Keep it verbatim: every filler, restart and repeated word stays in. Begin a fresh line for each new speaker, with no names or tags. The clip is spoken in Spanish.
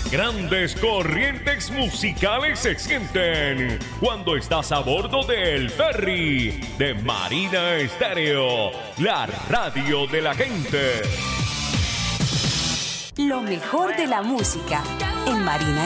grandes corrientes musicales se sienten cuando estás a bordo del ferry de Marina Estéreo, la radio de la gente.
Lo mejor de la música en Marina